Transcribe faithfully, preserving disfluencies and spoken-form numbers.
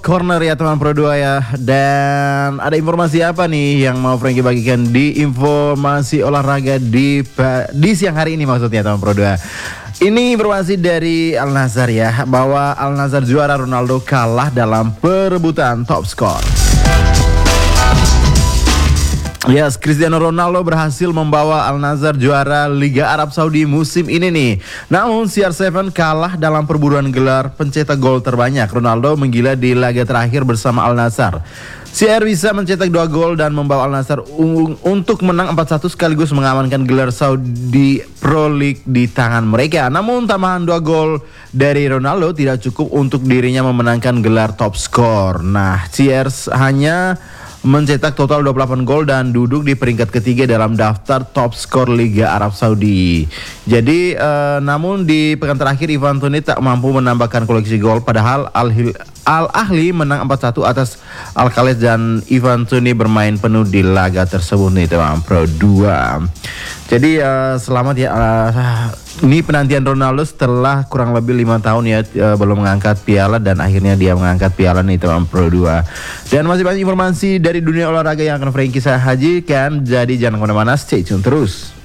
Corner ya teman Pro dua ya. Dan ada informasi apa nih yang mau Frankie bagikan di informasi olahraga di di siang hari ini maksudnya teman Pro dua. Ini informasi dari Al Nassr ya, bahwa Al Nassr juara, Ronaldo kalah dalam perebutan top skor. Yes, Cristiano Ronaldo berhasil membawa Al Nassr juara Liga Arab Saudi musim ini nih. Namun C R tujuh kalah dalam perburuan gelar pencetak gol terbanyak. Ronaldo menggila di laga terakhir bersama Al Nassr. C R bisa mencetak dua gol dan membawa Al Nassr un untuk menang empat satu sekaligus mengamankan gelar Saudi Pro League di tangan mereka. Namun tambahan dua gol dari Ronaldo tidak cukup untuk dirinya memenangkan gelar top skor. Nah, C R hanya mencetak total dua puluh delapan gol dan duduk di peringkat ketiga dalam daftar top skor Liga Arab Saudi. Jadi uh, namun di pekan terakhir Ivan Toney tak mampu menambahkan koleksi gol, padahal Al, Al Ahly menang empat satu atas Al Khaleej dan Ivan Toney bermain penuh di laga tersebut nih teman Pro dua. Jadi uh, selamat ya, uh, ini penantian Ronaldo setelah kurang lebih lima tahun ya uh, belum mengangkat piala, dan akhirnya dia mengangkat piala nih teman Pro dua. Dan masih banyak informasi dari dunia olahraga yang akan Frankie saya hajikan, jadi jangan kemana-mana, stay tune terus.